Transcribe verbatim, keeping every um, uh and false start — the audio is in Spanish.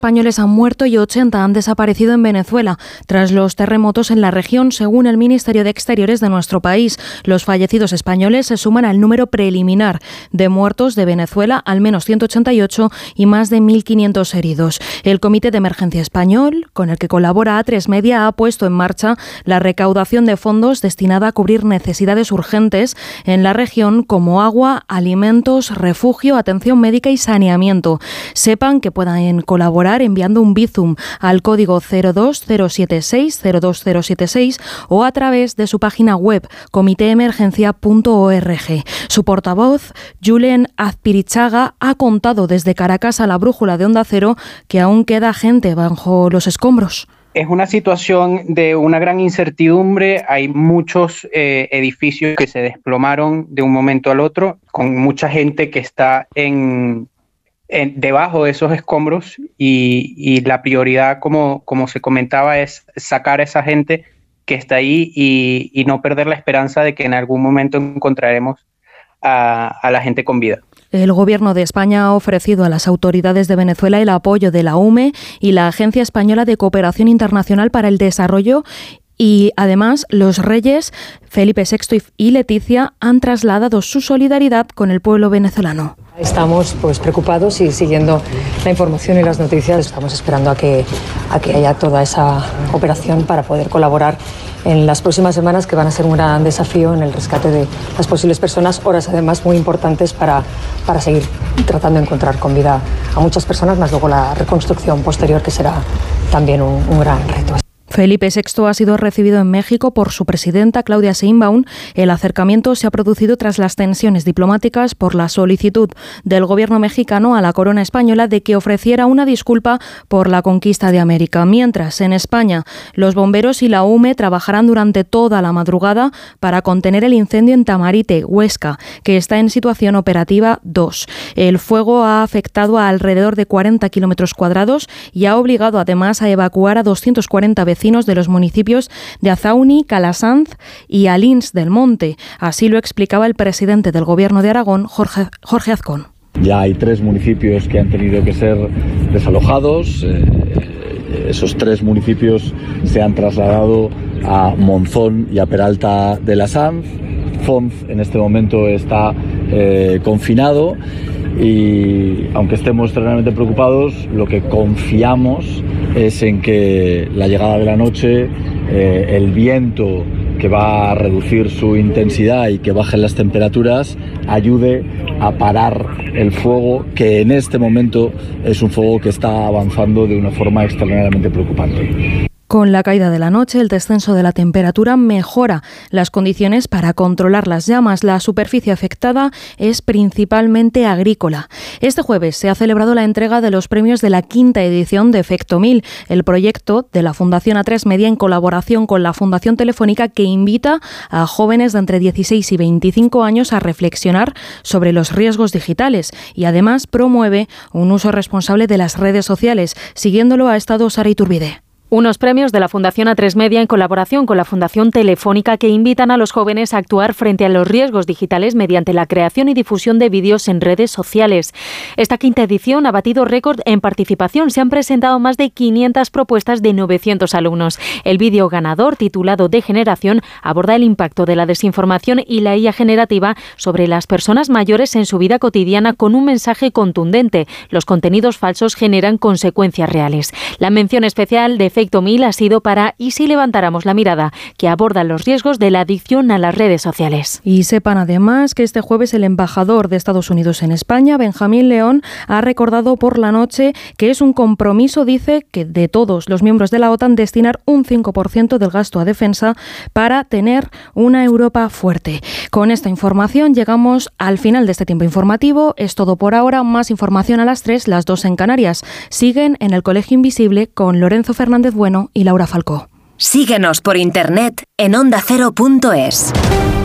Españoles han muerto y ochenta han desaparecido en Venezuela tras los terremotos en la región, según el Ministerio de Exteriores de nuestro país. Los fallecidos españoles se suman al número preliminar de muertos de Venezuela, al menos ciento ochenta y ocho, y más de mil quinientos heridos. El Comité de Emergencia Español, con el que colabora A tres Media, ha puesto en marcha la recaudación de fondos destinada a cubrir necesidades urgentes en la región, como agua, alimentos, refugio, atención médica y saneamiento. Sepan que puedan colaborar enviando un Bizum al código cero dos cero siete seis cero dos cero siete seis o a través de su página web comiteemergencia punto org. Su portavoz, Julen Azpirichaga, ha contado desde Caracas a la brújula de Onda Cero que aún queda gente bajo los escombros. Es una situación de una gran incertidumbre. Hay muchos eh, edificios que se desplomaron de un momento al otro, con mucha gente que está en En, debajo de esos escombros y, y la prioridad, como, como se comentaba, es sacar a esa gente que está ahí y, y no perder la esperanza de que en algún momento encontraremos a, a la gente con vida. El Gobierno de España ha ofrecido a las autoridades de Venezuela el apoyo de la U M E y la Agencia Española de Cooperación Internacional para el Desarrollo. Y además, los reyes Felipe sexto y Leticia han trasladado su solidaridad con el pueblo venezolano. Estamos pues preocupados y siguiendo la información y las noticias. Estamos esperando a que, a que haya toda esa operación para poder colaborar en las próximas semanas, que van a ser un gran desafío en el rescate de las posibles personas, horas además muy importantes para, para seguir tratando de encontrar con vida a muchas personas, más luego la reconstrucción posterior, que será también un, un gran reto. Felipe sexto ha sido recibido en México por su presidenta, Claudia Sheinbaum. El acercamiento se ha producido tras las tensiones diplomáticas por la solicitud del gobierno mexicano a la corona española de que ofreciera una disculpa por la conquista de América. Mientras, en España, los bomberos y la U M E trabajarán durante toda la madrugada para contener el incendio en Tamarite, Huesca, que está en situación operativa dos. El fuego ha afectado a alrededor de cuarenta kilómetros cuadrados y ha obligado además a evacuar a doscientos cuarenta vecinos de los municipios de Azauni, Calasanz y Alins del Monte. Así lo explicaba el presidente del Gobierno de Aragón, Jorge, Jorge Azcón. Ya hay tres municipios que han tenido que ser desalojados. Eh, esos tres municipios se han trasladado a Monzón y a Peralta de la Sanz. Fonz en este momento está eh, confinado. Y aunque estemos tremendamente preocupados, lo que confiamos es en que la llegada de la noche, eh, el viento que va a reducir su intensidad y que bajen las temperaturas, ayude a parar el fuego, que en este momento es un fuego que está avanzando de una forma extraordinariamente preocupante. Con la caída de la noche, el descenso de la temperatura mejora las condiciones para controlar las llamas. La superficie afectada es principalmente agrícola. Este jueves se ha celebrado la entrega de los premios de la quinta edición de Efecto Mil, el proyecto de la Fundación A tres Media en colaboración con la Fundación Telefónica, que invita a jóvenes de entre dieciséis y veinticinco años a reflexionar sobre los riesgos digitales y además promueve un uso responsable de las redes sociales. Siguiéndolo ha estado Sara Iturbide. Unos premios de la Fundación A tres Media en colaboración con la Fundación Telefónica que invitan a los jóvenes a actuar frente a los riesgos digitales mediante la creación y difusión de vídeos en redes sociales. Esta quinta edición ha batido récord en participación. Se han presentado más de quinientas propuestas de novecientos alumnos. El vídeo ganador, titulado Degeneración, aborda el impacto de la desinformación y la I A generativa sobre las personas mayores en su vida cotidiana con un mensaje contundente. Los contenidos falsos generan consecuencias reales. La mención especial de Efecto Mil ha sido para ¿Y si levantáramos la mirada?, que aborda los riesgos de la adicción a las redes sociales. Y sepan además que este jueves el embajador de Estados Unidos en España, Benjamín León, ha recordado por la noche que es un compromiso, dice, que de todos los miembros de la OTAN destinar un cinco por ciento del gasto a defensa para tener una Europa fuerte. Con esta información llegamos al final de este tiempo informativo. Es todo por ahora. Más información a las tres, las dos en Canarias. Siguen en el Colegio Invisible con Lorenzo Fernández Bueno y Laura Falcó. Síguenos por internet en onda cero punto es.